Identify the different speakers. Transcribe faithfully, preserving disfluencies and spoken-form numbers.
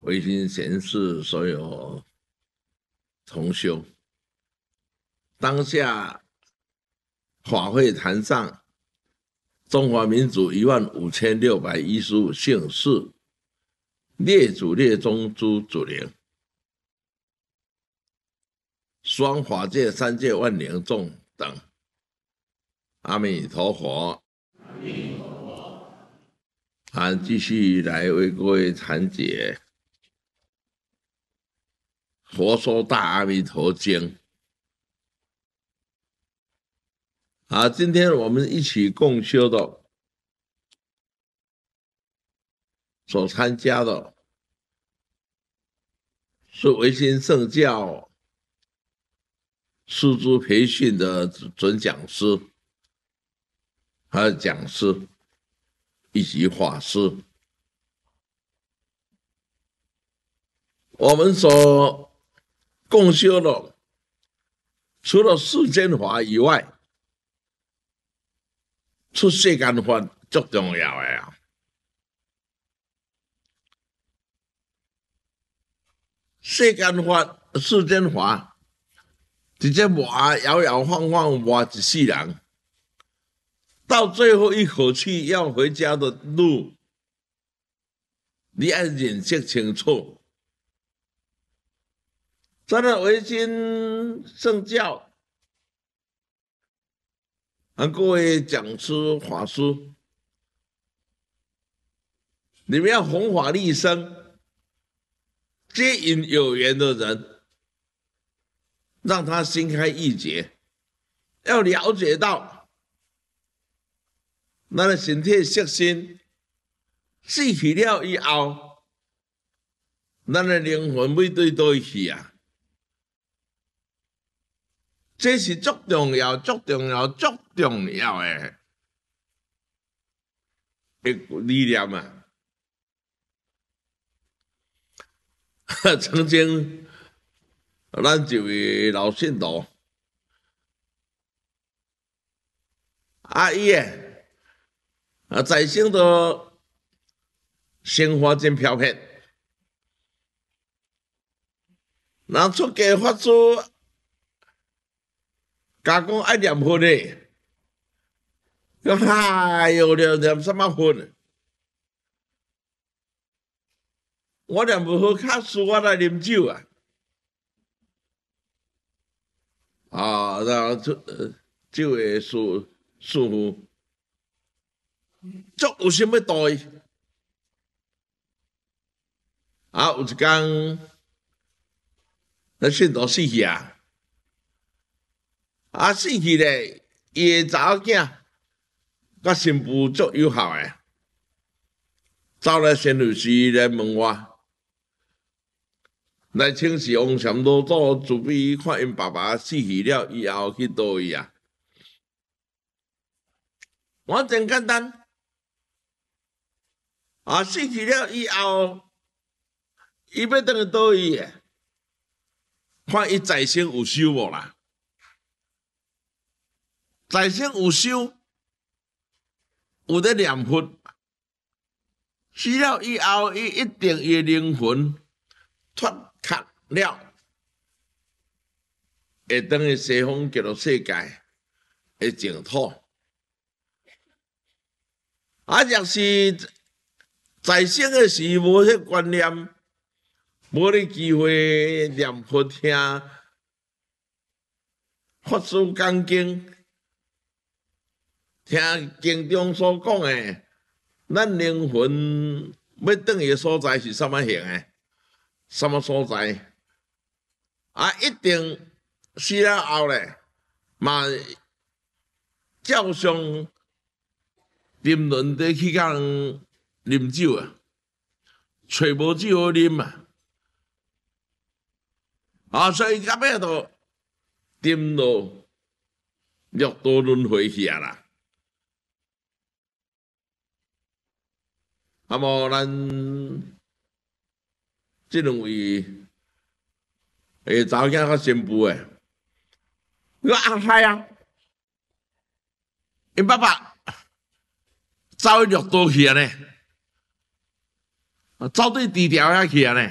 Speaker 1: 维新贤士所有同修，当下法会坛上，中华民族一万五千六百一十五姓氏列祖列宗诸祖灵，双法界三界万灵众等。阿弥陀佛。
Speaker 2: 阿弥陀佛。
Speaker 1: 啊，继续来为各位谈解《佛说大阿弥陀经》。啊，今天我们一起共修的，所参加的是维新圣教师资培训的准讲师，还有讲师以及法师。我们所共修的，除了世间法以外，出世间法最重要的啊！世间法、世间法，直接活摇摇晃晃活一世人，到最后一口气要回家的路，你要认识清楚。咱的维新圣教，啊，各位讲师、法师，你们要弘法利生，接引有缘的人，让他心开意解，要了解到，咱的身体色身死去了以后，咱的灵魂要对倒去啊！这是足重要、足重要、足重要的理念啊！曾经，咱一位老信徒，啊伊诶，啊在生的生活真飘撇，人出家法师。甲讲爱念佛嘞，讲哎哟，念念什么佛？我念不好，卡输我来啉酒啊！啊，然后酒酒的师师傅，足有心要度伊。啊，有一天，那信徒死去啊！啊，死去咧，伊个查某囝甲新妇足友好诶，走来仙女寺来问我，来请示王禅老祖慈悲，看因爸爸死去了以后去倒位啊？我真简单，啊，死去了以后，伊要倒去倒位诶？看伊在生有修无啦？在生有修，有咧念佛，死了以后，伊一定伊灵魂脱壳了，会当去西方极乐世界的净土。啊，若是在生的时无迄观念，无咧机会念佛听法师讲经。听经中所讲的，咱灵魂要转去的所在是什么形的？什么所在？啊，一定死了后咧，嘛照常沉沦地去甲人啉酒啊，找无酒好啉啊，啊，所以到尾就沉落六道轮回去啊啦。啊，无咱即两位诶查某囝较新妇诶，我阿嗨啊，因爸爸走去六道去啊呢，走对低调遐去啊呢，